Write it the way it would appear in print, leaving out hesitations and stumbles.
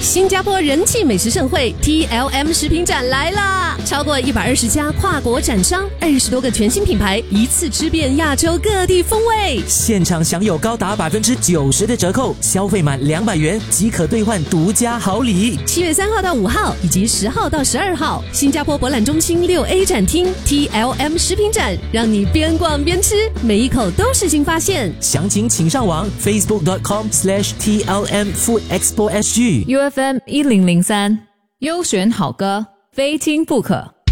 新加坡人气美食盛会 TLM 食品展来啦！超过120家跨国展商，20多个全新品牌，一次吃遍亚洲各地风味。 现场享有高达90%的折扣，消费满200元即可兑换独家好礼。 7月3号到5号以及10号到12号，新加坡博览中心6A 展厅 TLM 食品展，让你边逛边吃，每一口都是新发现。 详情请上网 facebook.com/TLM Food Expo SG。 UFM 1003，优选好歌，非听不可。